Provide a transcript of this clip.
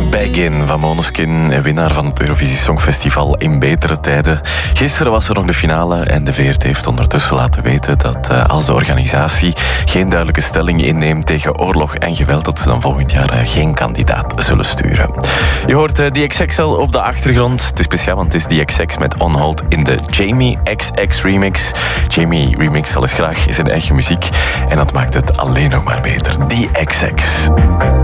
Back-In van Måneskin, winnaar van het Eurovisie Songfestival in betere tijden. Gisteren was er nog de finale en de VRT heeft ondertussen laten weten dat als de organisatie geen duidelijke stelling inneemt tegen oorlog en geweld, dat ze dan volgend jaar geen kandidaat zullen sturen. Je hoort The XXL op de achtergrond. Het is speciaal, want het is The XX met On Hold in de Jamie XX remix. Jamie remixt al eens graag zijn eigen muziek en dat maakt het alleen nog maar beter. The XX.